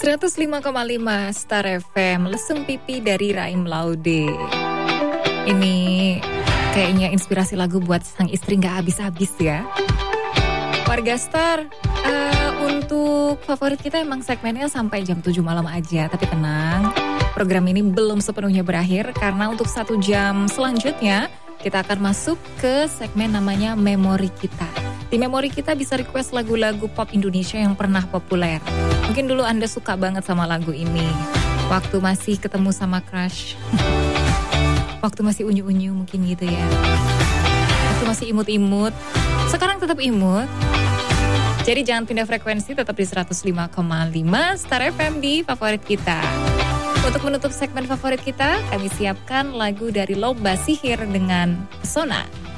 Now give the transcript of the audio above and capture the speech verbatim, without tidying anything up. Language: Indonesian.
seratus lima koma lima Star F M, Lesung Pipi dari Raim Laude. Ini kayaknya inspirasi lagu buat sang istri gak habis-habis ya. Warga Star, uh, untuk favorit kita emang segmennya sampai jam tujuh malam aja. Tapi tenang, program ini belum sepenuhnya berakhir, karena untuk satu jam selanjutnya kita akan masuk ke segmen namanya Memori Kita. Di Memori Kita bisa request lagu-lagu pop Indonesia yang pernah populer. Mungkin dulu Anda suka banget sama lagu ini, waktu masih ketemu sama crush, waktu masih unyu-unyu mungkin gitu ya, waktu masih imut-imut. Sekarang tetap imut. Jadi jangan pindah frekuensi, tetap di seratus lima koma lima Star F M di favorit kita. Untuk menutup segmen favorit kita, kami siapkan lagu dari Lomba Sihir dengan Pesona.